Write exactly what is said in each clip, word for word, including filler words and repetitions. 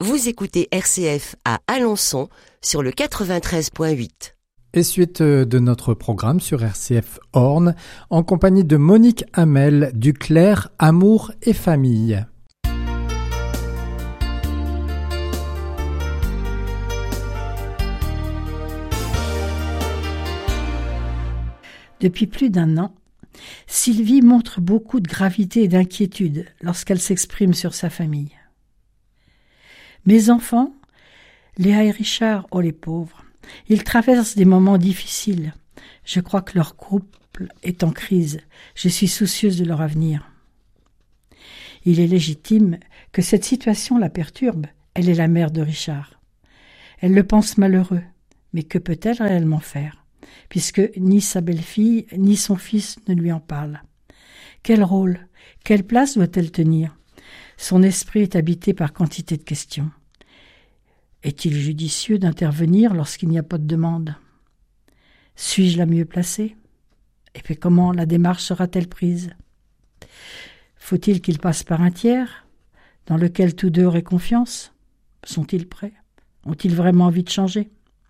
Vous écoutez R C F à Alençon sur le quatre-vingt-treize point huit. Et suite de notre programme sur R C F Orne, en compagnie de Monique Hamel du Clair Amour et Famille. Depuis plus d'un an, Sylvie montre beaucoup de gravité et d'inquiétude lorsqu'elle s'exprime sur sa famille. Mes enfants, Léa et Richard, oh les pauvres, ils traversent des moments difficiles. Je crois que leur couple est en crise. Je suis soucieuse de leur avenir. Il est légitime que cette situation la perturbe. Elle est la mère de Richard. Elle le pense malheureux. Mais que peut-elle réellement faire, puisque ni sa belle-fille, ni son fils ne lui en parlent? Quel rôle, quelle place doit-elle tenir? Son esprit est habité par quantité de questions. Est-il judicieux d'intervenir lorsqu'il n'y a pas de demande? Suis-je la mieux placée? Et puis comment la démarche sera-t-elle prise? Faut-il qu'il passe par un tiers, dans lequel tous deux auraient confiance? Sont-ils prêts? Ont-ils vraiment envie de changer?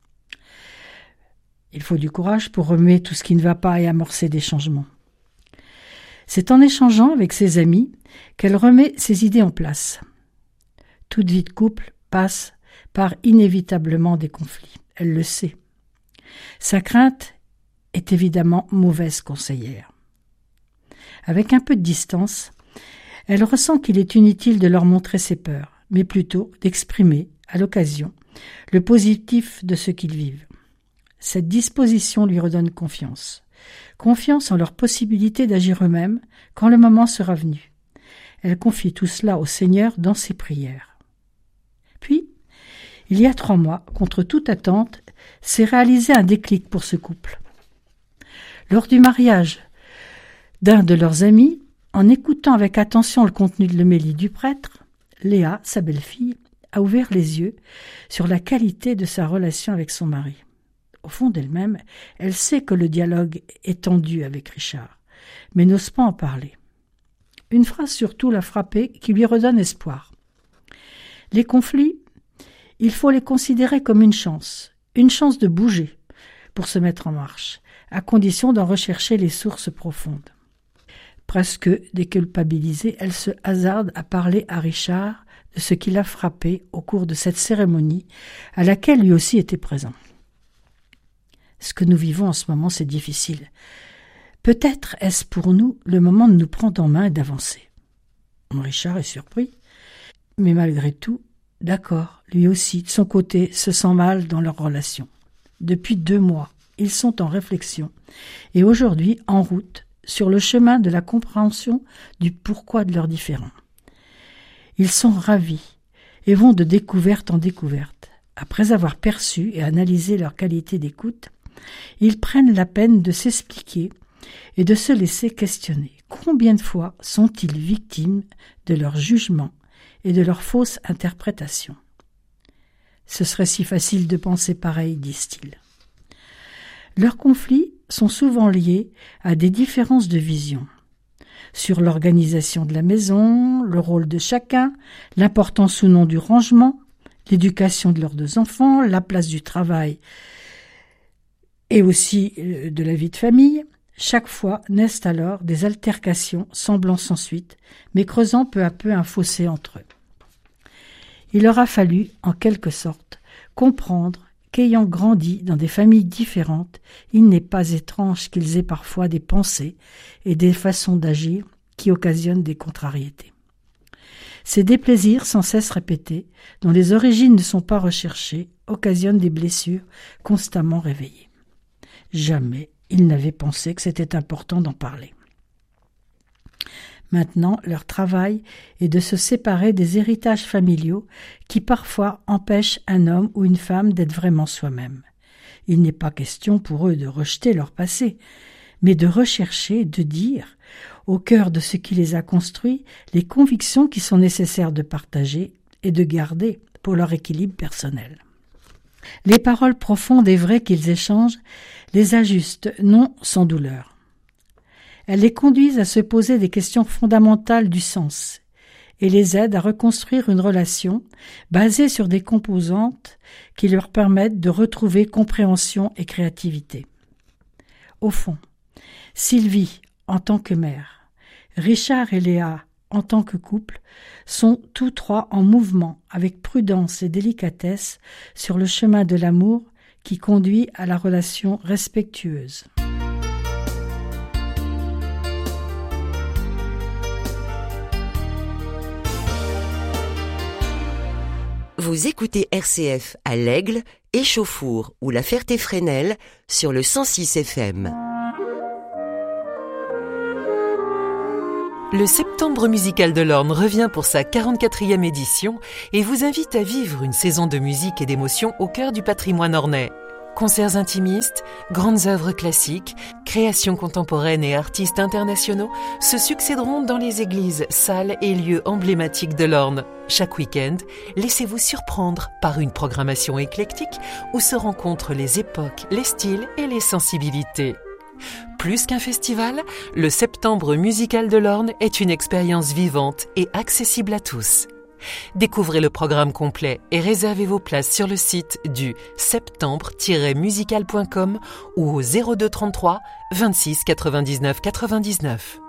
Il faut du courage pour remuer tout ce qui ne va pas et amorcer des changements. C'est en échangeant avec ses amis qu'elle remet ses idées en place. Toute vie de couple passe par inévitablement des conflits. Elle le sait. Sa crainte est évidemment mauvaise conseillère. Avec un peu de distance, elle ressent qu'il est inutile de leur montrer ses peurs, mais plutôt d'exprimer, à l'occasion, le positif de ce qu'ils vivent. Cette disposition lui redonne confiance. Confiance en leur possibilité d'agir eux-mêmes quand le moment sera venu. Elle confie tout cela au Seigneur dans ses prières. Puis, il y a trois mois, contre toute attente, s'est réalisé un déclic pour ce couple. Lors du mariage d'un de leurs amis, en écoutant avec attention le contenu de l'homélie du prêtre, Léa, sa belle-fille, a ouvert les yeux sur la qualité de sa relation avec son mari. Au fond d'elle-même, elle sait que le dialogue est tendu avec Richard, mais n'ose pas en parler. Une phrase surtout l'a frappée qui lui redonne espoir. Les conflits, il faut les considérer comme une chance, une chance de bouger pour se mettre en marche, à condition d'en rechercher les sources profondes. Presque déculpabilisée, elle se hasarde à parler à Richard de ce qui l'a frappé au cours de cette cérémonie à laquelle lui aussi était présent. Ce que nous vivons en ce moment, c'est difficile. Peut-être est-ce pour nous le moment de nous prendre en main et d'avancer. Richard est surpris, mais malgré tout, d'accord, lui aussi, de son côté, se sent mal dans leur relation. Depuis deux mois, ils sont en réflexion et aujourd'hui en route sur le chemin de la compréhension du pourquoi de leurs différends. Ils sont ravis et vont de découverte en découverte. Après avoir perçu et analysé leur qualité d'écoute, ils prennent la peine de s'expliquer et de se laisser questionner. Combien de fois sont-ils victimes de leur jugement et de leur fausse interprétation? Ce serait si facile de penser pareil, disent-ils. Leurs conflits sont souvent liés à des différences de vision sur l'organisation de la maison, le rôle de chacun, l'importance ou non du rangement, l'éducation de leurs deux enfants, la place du travail et aussi de la vie de famille. Chaque fois naissent alors des altercations semblant sans suite, mais creusant peu à peu un fossé entre eux. Il leur a fallu, en quelque sorte, comprendre qu'ayant grandi dans des familles différentes, il n'est pas étrange qu'ils aient parfois des pensées et des façons d'agir qui occasionnent des contrariétés. Ces déplaisirs sans cesse répétés, dont les origines ne sont pas recherchées, occasionnent des blessures constamment réveillées. Jamais ils n'avaient pensé que c'était important d'en parler. Maintenant, leur travail est de se séparer des héritages familiaux qui parfois empêchent un homme ou une femme d'être vraiment soi-même. Il n'est pas question pour eux de rejeter leur passé, mais de rechercher, de dire, au cœur de ce qui les a construits, les convictions qui sont nécessaires de partager et de garder pour leur équilibre personnel. Les paroles profondes et vraies qu'ils échangent les ajustent, non sans douleur. Elles les conduisent à se poser des questions fondamentales du sens et les aide à reconstruire une relation basée sur des composantes qui leur permettent de retrouver compréhension et créativité. Au fond, Sylvie, en tant que mère, Richard et Léa, en tant que couple, sont tous trois en mouvement avec prudence et délicatesse sur le chemin de l'amour qui conduit à la relation respectueuse. Vous écoutez R C F à l'Aigle, Échauffour ou la Ferté-Fresnel sur le cent six F M. Le Septembre musical de l'Orne revient pour sa quarante-quatrième édition et vous invite à vivre une saison de musique et d'émotion au cœur du patrimoine ornais. Concerts intimistes, grandes œuvres classiques, créations contemporaines et artistes internationaux se succéderont dans les églises, salles et lieux emblématiques de l'Orne. Chaque week-end, laissez-vous surprendre par une programmation éclectique où se rencontrent les époques, les styles et les sensibilités. Plus qu'un festival, le Septembre musical de l'Orne est une expérience vivante et accessible à tous. Découvrez le programme complet et réservez vos places sur le site du septembre tiret musical point com ou au zéro deux trente-trois vingt-six quatre-vingt-dix-neuf quatre-vingt-dix-neuf.